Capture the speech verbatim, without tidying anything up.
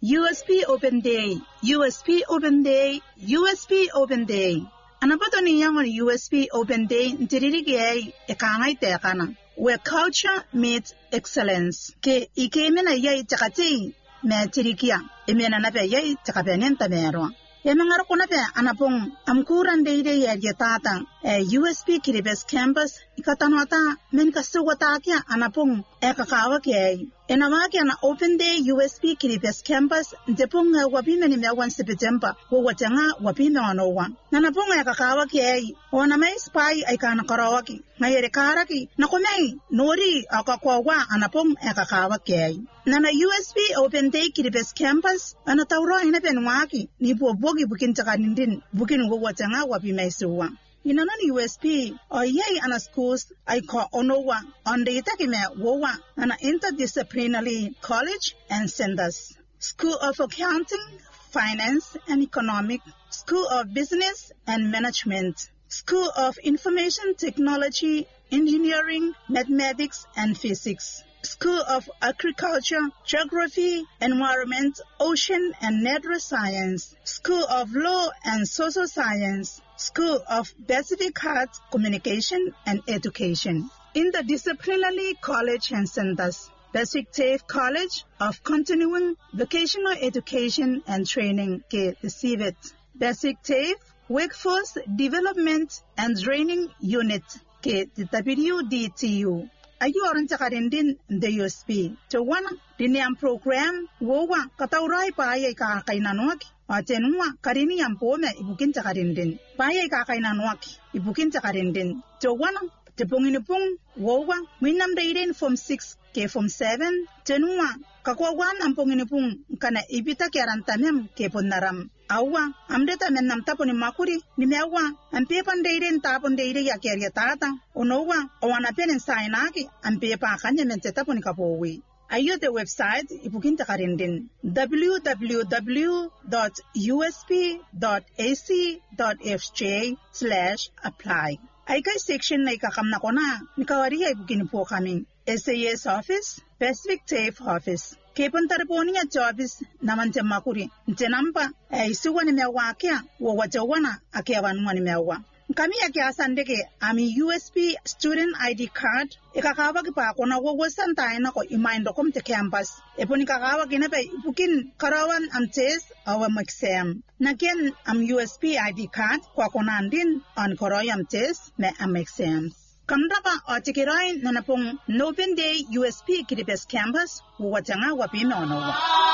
U S P Open Day, U S P Open Day, U S P Open Day. Anapato niyang U S P Open Day ntiririgay ekangay tekana. Where culture meets excellence. Ke ikemena yai takati me tirikia. Emena nape yai takapenenta mero. Yamangaro kunape anapong amkuran deide ya yatata e U S P Kiribes campus ikatanwata men kasuwata kya anapong ekakawa kya. Enamaki ana Open Day U S P Kiribes campus depong wapime ni mewan September wo watanga wapime wanowa. Nanapong ekakawa kya wana may spy ay kana karawaki. Ngayere karaki nakumay nori akakwawa anapong ekakawa kya. Nana U S P Open Day Kiribes campus anatawro ina penwaki ni bobogi bukin takanindin bukin wo watanga wapime suwa. Inanon U S P o yay ana schools ay ko onowa on the itakime wowa ana interdisciplinary college and centers. School of Accounting, Finance and Economic, School of Business and Management, School of Information Technology, Engineering, Mathematics and Physics, School of Agriculture, Geography, Environment, Ocean and Natural Science, School of Law and Social Science, School of Pacific Arts, Communication and Education. In the disciplinary college and centers, Basic TAFE College of Continuing Vocational Education and Training, ke receive it. Basic TAFE Workforce Development and Training Unit, ke W D T U. Ayu orang cakarindin the U S P. Cawana diniam program wowa kataurai pa ay kakainan Atenua karini yampome ibukin cakarindin. Paya kakainan ibukin cakarindin. Cawana tepungin wowa minam dairin from six ke from seven. Tenua kakwawan ampungin kana ibita kiarantamem ke pondaram. Awa amdeta menam taponi makuri ni mewa ampepan dairin tapon dairi ya keria tata. Onowa owana penen sainaki ampepa kanya mente taponi kapowi. Ayo the website ibukin takarindin w w w dot u s p dot a c dot f j slash apply. Ay kay section na ikakam na ko na nikawari ay ibukin po kami S A S office, Pacific TAFE office. Kepon tarponi ya jobis naman te makuri ntenamba ay suwa ni mewa kya wo wajawana akiawan mo ni mewa. Kami ya kiasandeke ami U S P student I D card ikakawa kipa kona wawasan tayo na ko imaindo kom te campus epo nikakawa kinape ipukin karawan am test awa exam nakin am U S P I D card kwa kona andin on koroy am test me am exam kamraba o tikiroy nanapong Open Day U S P Kiribes campus wawatanga wapime onowa.